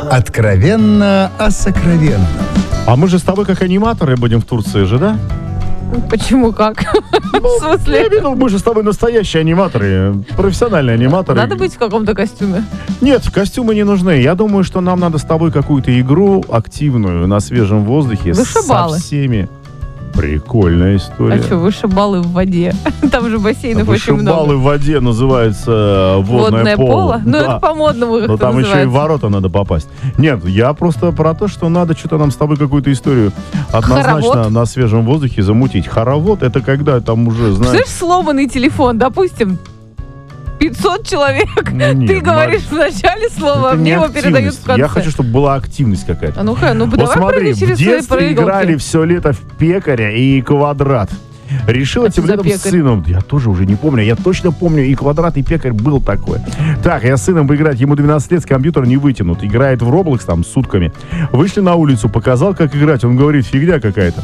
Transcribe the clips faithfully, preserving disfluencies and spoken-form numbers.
Откровенно о сокровенном. А мы же с тобой как аниматоры будем в Турции же, да? Почему как? Ну, В смысле? Я видел, мы же с тобой настоящие аниматоры, профессиональные аниматоры. Надо быть в каком-то костюме. Нет, костюмы не нужны. Я думаю, что нам надо с тобой какую-то игру активную на свежем воздухе Вышибалы. со всеми. Прикольная история. А что, вышибалы в воде? Там же бассейнов очень Вышибалы много. в воде называется водное, Водное поло? поло. Ну, Да. это по-модному как-то Но там называется. еще и в ворота надо попасть. Нет, я просто про то, что надо что-то нам с тобой какую-то историю однозначно Хоровод? на свежем воздухе замутить. Хоровод — это когда там уже, знаешь... Представляешь, сломанный телефон, допустим, пятьсот человек. Ну, нет, Ты говоришь в начале слова, а это мне не его передают активность. в конце. Я хочу, чтобы была активность какая-то. А ну-ка, ну Вот давай смотри, прыгай в через свои детстве прыгалки. играли все лето в пекаря и квадрат. Решил А этим что за летом с пекарь? сыном. Я тоже уже не помню. Я точно помню, и квадрат, и пекарь был такой. Так, я с сыном поиграть. Ему двенадцать лет, с компьютера не вытянут. Играет в Roblox там сутками. Вышли на улицу, показал, как играть. Он говорит, фигня какая-то.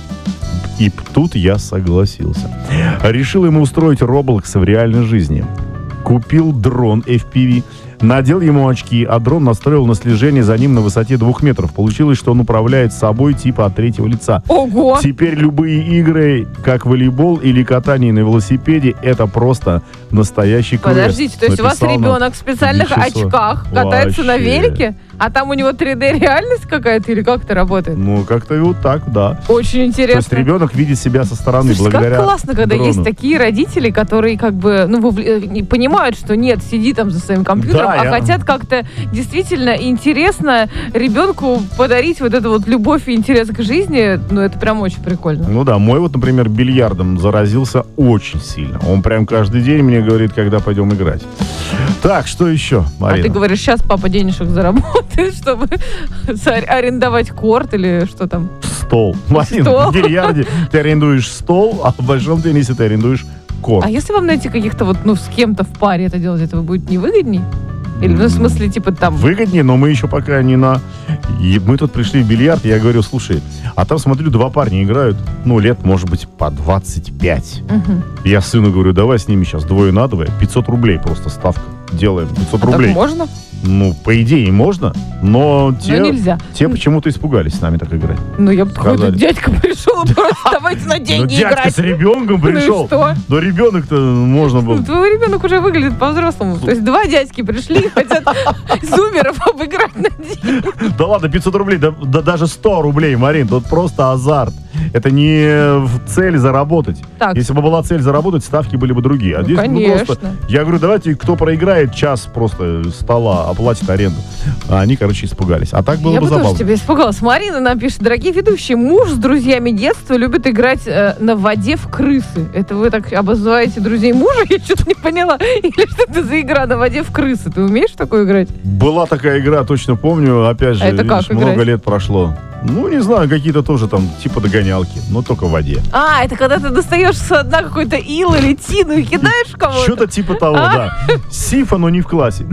И тут я согласился. Решил ему устроить Roblox в реальной жизни. Купил дрон эф пи ви, надел ему очки, а дрон настроил на слежение за ним на высоте двух метров. Получилось, что он управляет собой типа от третьего лица. Ого! Теперь любые игры, как волейбол или катание на велосипеде, это просто настоящий квест. Подождите, то есть у вас Написал нам ребенок в специальных Вячеслав. очках катается на Вообще. велике, а там у него три дэ-реальность какая-то или как это работает? Ну, как-то вот так, да. Очень То интересно. есть ребенок видит себя со стороны Слушайте, благодаря как классно, когда дрону. есть такие родители, которые как бы ну, вовле- не понимают, что нет, сиди там за своим компьютером, Да, а я- хотят как-то действительно интересно ребенку подарить вот эту вот любовь и интерес к жизни. Ну, это прям очень прикольно. Ну да, мой вот, например, бильярдом заразился очень сильно. Он прям каждый день мне говорит, когда пойдем играть. Так, что еще, Марина? А ты говоришь, сейчас папа денежек заработает, чтобы за- арендовать корт или что там? Стол. Марина, Стол. в бильярде ты арендуешь стол, а в большом теннисе ты арендуешь корт. А если вам найти каких-то вот, ну, с кем-то в паре это делать, это будет не выгодней? Или, ну, в смысле, типа там... Выгоднее, но мы еще пока не на... И мы тут пришли в бильярд, я говорю, слушай, а там, смотрю, два парня играют, ну, лет, может быть, по двадцать пять. Мгм. Я сыну говорю, давай с ними сейчас двое на двое, пятьсот рублей просто ставка. Делаем пятьсот А так рублей. можно? Ну, по идее, можно, но те, Но нельзя. те почему-то испугались с нами так играть. Ну, я бы какой-то Сказали. дядька пришел, просто давайте на Ну, деньги дядька играть. с ребенком Ну и пришел. что? Но ребенок-то можно было. Ну, твой ребенок уже выглядит по-взрослому. То есть два дядьки пришли и хотят зумеров обыграть на деньги. Да ладно, пятьсот рублей, да, да даже сто рублей, Марин, тут просто азарт. Это не в цель заработать. Так. Если бы была цель заработать, ставки были бы другие. А Ну, здесь ну, конечно. просто... Я говорю, давайте, кто проиграет час просто стола, оплатит аренду. А они, короче, испугались. А так было Я бы бы тоже забавно. тебя испугалась. Марина нам пишет, дорогие ведущие, муж с друзьями детства любит играть э, на воде в крысы. Это вы так обозываете друзей мужа? Я что-то не поняла. Или что это за игра на воде в крысы? Ты умеешь в такую играть? Была такая игра, точно помню. Опять же, А это как видишь, много играть? лет прошло. Ну, не знаю, какие-то тоже там типа догонялки, но только в воде. А, это когда ты достаешь со дна какой-то ил или тину и кидаешь в кого-то? Что-то типа того, А? да. Сифа, но не в классе.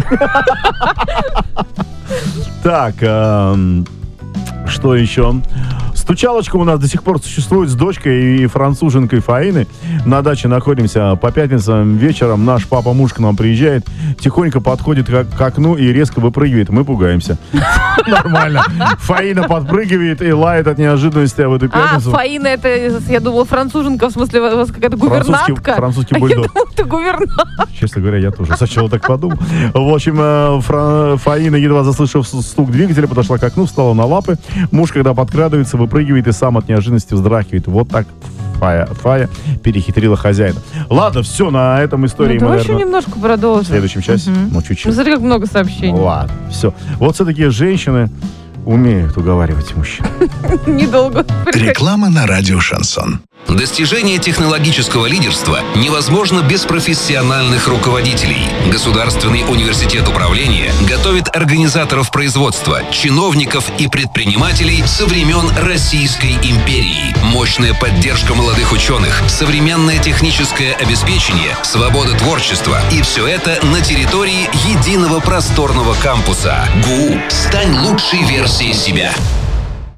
Так, эм, что еще? Стучалочка у нас до сих пор существует с дочкой и француженкой Фаины. На даче находимся по пятницам вечером. Наш папа-муж к нам приезжает, тихонько подходит к, к окну и резко выпрыгивает. Мы пугаемся. Нормально. Фаина подпрыгивает и лает от неожиданности в эту А, пятницу. Фаина, это, я думала, француженка, в смысле, у вас какая-то Французский- гувернантка. французский А бульдог. я думала, ты гувернант. Честно говоря, я тоже сначала так подумал. В общем, э, Фра- Фаина, едва заслышав с- стук двигателя, подошла к окну, встала на лапы. Муж, когда подкрадывается, выпрыгивает и сам от неожиданности вздрагивает. Вот так Фая, Фая перехитрила хозяина. Ладно, все, на этом истории Ну, мы, давай еще наверное, немножко в продолжим. следующем часе. Мгм. Ну, Ну, чуть-чуть. смотри, как много сообщений. Ладно, все. Вот все-таки женщины умеют уговаривать мужчин. Недолго. Реклама на радио «Шансон». Достижение технологического лидерства невозможно без профессиональных руководителей. Государственный университет управления готовит организаторов производства, чиновников и предпринимателей со времен Российской империи. Мощная поддержка молодых ученых, современное техническое обеспечение, свобода творчества. И все это на территории единого просторного кампуса. ГУ «Стань лучшей версией себя».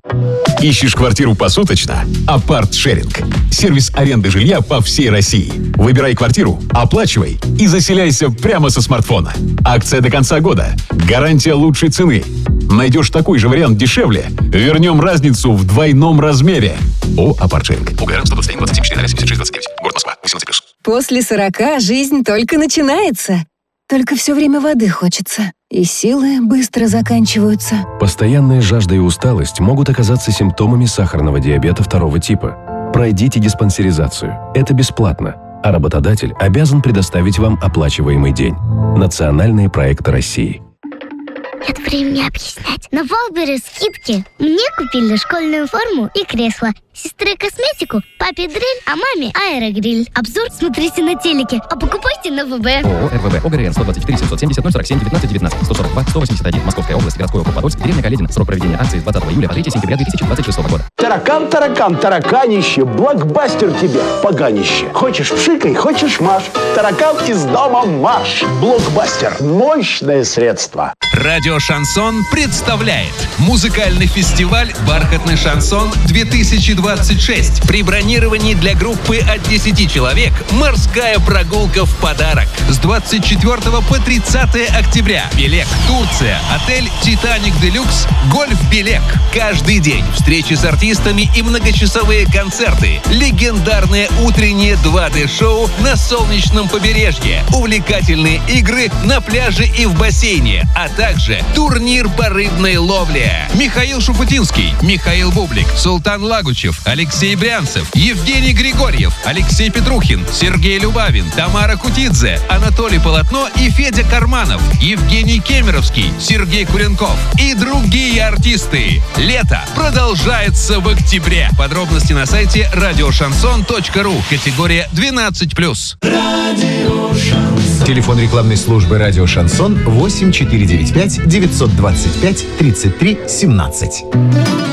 Ищешь квартиру посуточно? Апарт-шеринг. Сервис аренды жилья по всей России. Выбирай квартиру, оплачивай и заселяйся прямо со смартфона. Акция до конца года. Гарантия лучшей цены. Найдешь такой же вариант дешевле? Вернем разницу в двойном размере. О, Апарт-шеринг. УГР сто двадцать один двадцать семь четыре семьдесят шесть двадцать девять. Город Москва. восемнадцать плюс. После сорока жизнь только начинается. Только все время воды хочется. И силы быстро заканчиваются. Постоянная жажда и усталость могут оказаться симптомами сахарного диабета второго типа. Пройдите диспансеризацию. Это бесплатно. А работодатель обязан предоставить вам оплачиваемый день. Национальные проекты России. Нет времени объяснять. На Валбере скидки. Мне купили школьную форму и кресло. Сестре косметику, папе дрель, а маме аэрогриль. Обзор смотрите на телеке, а покупайте на ВБ. ООО РВВ ОГРН сто двадцать четыре семьсот семьдесят ноль сорок семь девятнадцать девятнадцать сто сорок два сто восемьдесят один Московская область, городской округ Подольск, деревня Каледина. Срок проведения акции с двадцатого июля по третьего сентября две тысячи двадцать шестого года. Таракан, таракан, тараканище, блокбастер тебе, поганище. Хочешь пшикай, хочешь маш. Таракан из дома марш. Блокбастер. Мощное средство. Радио Шансон представляет музыкальный фестиваль «Бархатный шансон-две тысячи двадцать шесть». При бронировании для группы от десяти человек морская прогулка в подарок. С двадцать четвёртого по тридцатое октября. Белек, Турция, отель «Титаник Делюкс», гольф «Белек». Каждый день встречи с артистами и многочасовые концерты. Легендарное утреннее два дэ-шоу на солнечном побережье. Увлекательные игры на пляже и в бассейне. А также турнир по рыбной ловле. Михаил Шуфутинский, Михаил Бублик, Султан Лагучев, Алексей Брянцев, Евгений Григорьев, Алексей Петрухин, Сергей Любавин, Тамара Кутидзе, Анатолий Полотно и Федя Карманов, Евгений Кемеровский, Сергей Куренков и другие артисты. Лето продолжается в октябре. Подробности на сайте радиошансон точка ру. Категория двенадцать плюс. Телефон рекламной службы «Радио Шансон» восемь четыре девять пять девятьсот двадцать пять тридцать три семнадцать.